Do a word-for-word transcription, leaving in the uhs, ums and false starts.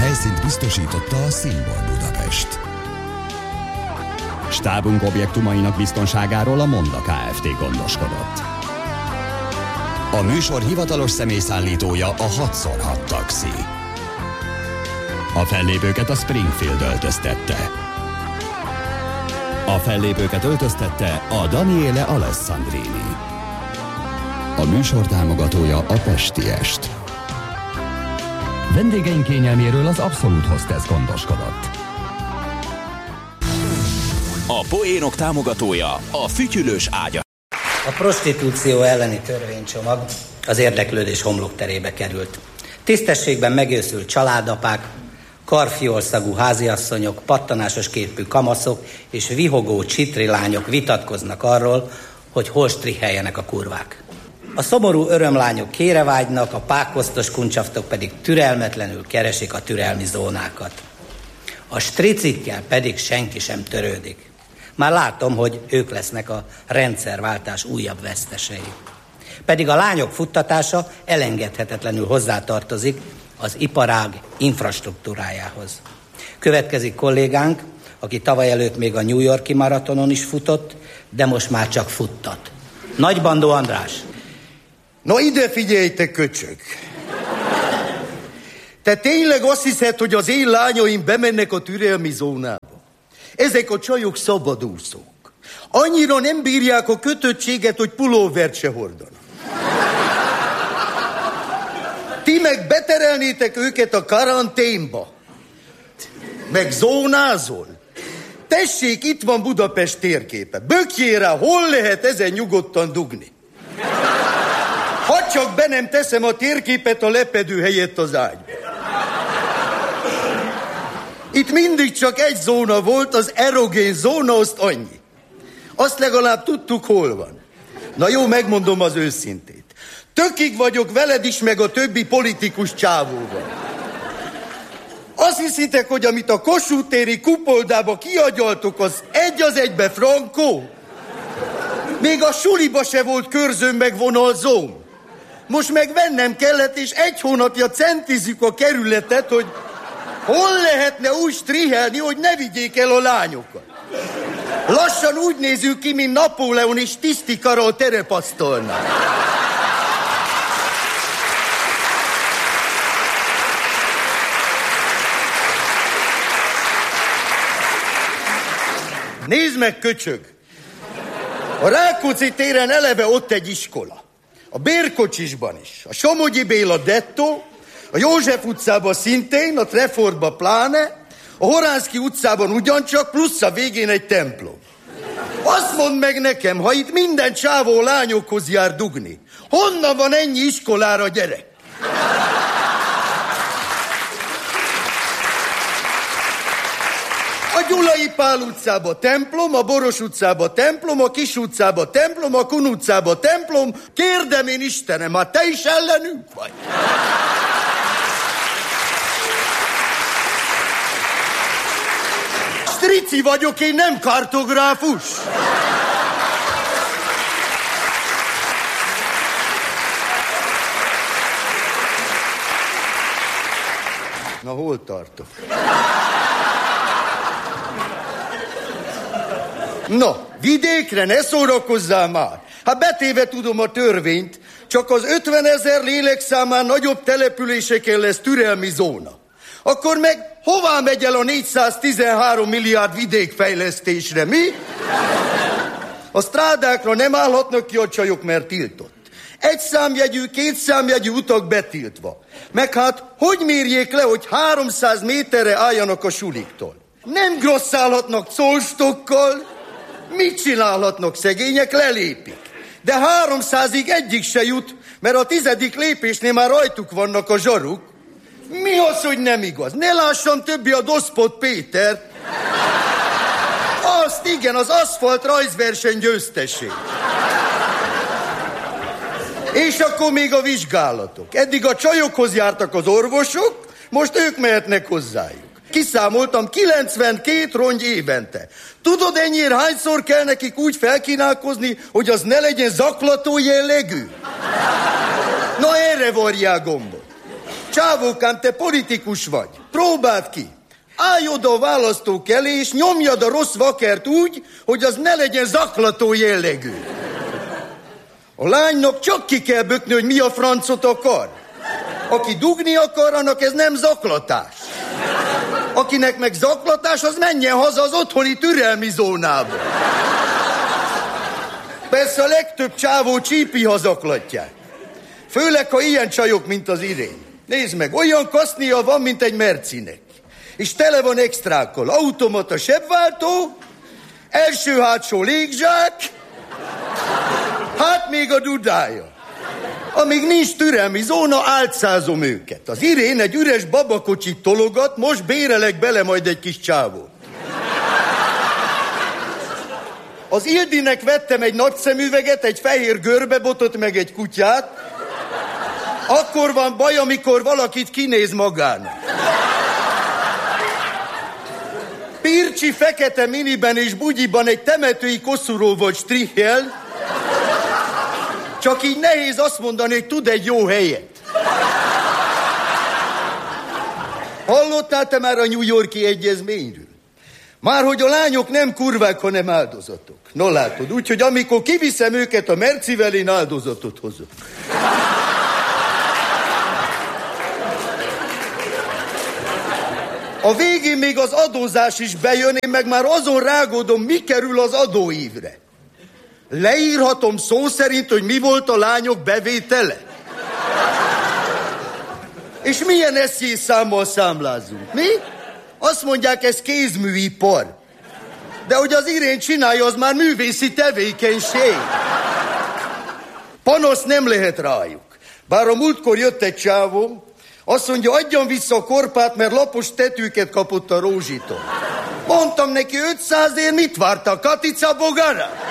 helyszínt biztosította a Szimbol Budapest. Stábunk objektumainak biztonságáról a Monda Kft. Gondoskodott. A műsor hivatalos személyszállítója a hat szor hat taxi. A fellépőket a Springfield öltöztette. A fellépőket öltöztette a Daniele Alessandrini. A műsor támogatója a Pestiest. Vendégeink kényelméről az Abszolút Hostess gondoskodott. A poénok támogatója a Fütyülős ágya. A prostitúció elleni törvénycsomag az érdeklődés homlokterébe került. Tisztességben megőszült családapák, karfiolszagú háziasszonyok, pattanásos képű kamaszok és vihogó csitrilányok vitatkoznak arról, hogy hol striheljenek a kurvák. A szomorú örömlányok kérevágynak, a pákosztos kuncsaftok pedig türelmetlenül keresik a türelmi zónákat. A stricikkel pedig senki sem törődik. Már látom, hogy ők lesznek a rendszerváltás újabb vesztesei. Pedig a lányok futtatása elengedhetetlenül hozzátartozik az iparág infrastruktúrájához. Következik kollégánk, aki tavaly előtt még a New York-i maratonon is futott, de most már csak futtat. Nagybandó András. Na ide figyelj, te köcsög! Te tényleg azt hiszed, hogy az én lányaim bemennek a türelmi zónába? Ezek a csajok szabadúszók. Annyira nem bírják a kötöttséget, hogy pulóvert se hordanak. Ti meg beterelnétek őket a karanténba. Meg zónázol. Tessék, itt van Budapest térképe. Bökjél rá, hol lehet ezen nyugodtan dugni. Hadd csak be nem teszem a térképet a lepedő helyett az ágyba. Itt mindig csak egy zóna volt, az erogén zóna, azt annyi. Azt legalább tudtuk, hol van. Na jó, megmondom az őszintét. Tökig vagyok veled is, meg a többi politikus csávóval. Azt hiszitek, hogy amit a Kossuth téri kupoldába kiagyaltok, az egy az egybe frankó? Még a suliba se volt körzőn meg vonalzóm. Most meg vennem kellett, és egy hónapja centizzük a kerületet, hogy hol lehetne úgy strihelni, hogy ne vigyék el a lányokat. Lassan úgy nézünk ki, mint Napóleon és tisztikara a terepasztalnál. Nézd meg, köcsög! A Rákóczi téren eleve ott egy iskola. A Bérkocsisban is. A Somogyi Béla dettó, a József utcában szintén, a Trefordban pláne, a Horánszky utcában ugyancsak, plusz a végén egy templom. Azt mondd meg nekem, ha itt minden csávó lányokhoz jár dugni, honnan van ennyi iskolára gyerek? A Gyulai Pál utcában templom, a Boros utcában templom, a Kis utcában templom, a Kun utcában templom. Kérdem én, Istenem, hát te is ellenünk vagy? Strici vagyok, én nem kartográfus. Na, hol tartok? Na, vidékre ne szórakozzál már. Hát betéve tudom a törvényt, csak az ötvenezer lélekszámán nagyobb településeken lesz türelmi zóna. Akkor meg hová megy el a négyszáztizenhárom milliárd vidékfejlesztésre, mi? A strádákra nem állhatnak ki a csajok, mert tiltott. Egy számjegyű, két számjegyű utak betiltva. Meg hát, hogy mérjék le, hogy háromszáz méterre álljanak a suliktól? Nem grosszálhatnak colstokkal. Mit csinálhatnak, szegények? Lelépik. De háromszázig egyik se jut, mert a tizedik lépésnél már rajtuk vannak a zsaruk. Mi az, hogy nem igaz? Ne lássam többi a Doszpot Pétert. Azt igen, az aszfalt rajzverseny győztesét. És akkor még a vizsgálatok. Eddig a csajokhoz jártak az orvosok, most ők mehetnek hozzájuk. Kiszámoltam, kilencvenkét rongy évente. Tudod, ennyiért hányszor kell nekik úgy felkínálkozni, hogy az ne legyen zaklató jellegű? Na erre varjál gombot. Csávókám, te politikus vagy. próbáld ki. Állj oda a választók elé, és nyomjad a rossz vakert úgy, hogy az ne legyen zaklató jellegű. A lánynak csak ki kell bökni, hogy mi a francot akar. Aki dugni akar, annak ez nem zaklatás. Akinek meg zaklatás, az menjen haza az otthoni türelmi zónába. Persze a legtöbb csávó csípi, ha zaklatják. Főleg, ha ilyen csajok, mint az Irén. Nézd meg, olyan kasznia van, mint egy Mercinek. És tele van extrákkal. Automata sebváltó, első-hátsó légzsák, hát még a dudája. Amíg nincs türelmi zóna, álcázom őket. Az Irén egy üres babakocsit tologat, most bérelek bele majd egy kis csávót. Az Ildinek vettem egy nagy szemüveget, egy fehér görbebotot, meg egy kutyát. Akkor van baj, amikor valakit kinéz magának. Pircsi fekete miniben és bugyiban egy temetői koszorú volt strichel, csak így nehéz azt mondani, hogy tud egy jó helyet. Hallottál te már a New York-i egyezményről? Már hogy a lányok nem kurvák, hanem áldozatok. No látod, úgyhogy amikor kiviszem őket a Mercivel, én áldozatot hozok. A végén még az adózás is bejön, én meg már azon rágódom, mi kerül az adóívre. Leírhatom szó szerint, hogy mi volt a lányok bevétele? És milyen eszély számmal számlázunk, mi? Azt mondják, ez kézműipar. De hogy az Irén csinálja, az már művészi tevékenység. Panasz nem lehet rájuk. Bár a múltkor jött egy csávó, azt mondja, adjam vissza a korpát, mert lapos tetőket kapott a Rózsitól. Mondtam neki, ötszázért mit várta, Katica Bogara?